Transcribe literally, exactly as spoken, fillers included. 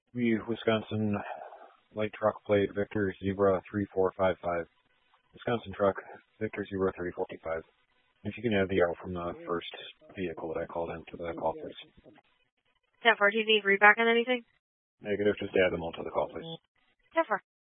We Wisconsin light truck plate Victor Zebra three four five five. Wisconsin truck Victor Zebra three four five five. If you can add the arrow from the first vehicle that I called into the call, please. ten four, do you need readback on anything? Negative, just add them all to the call, please. ten four.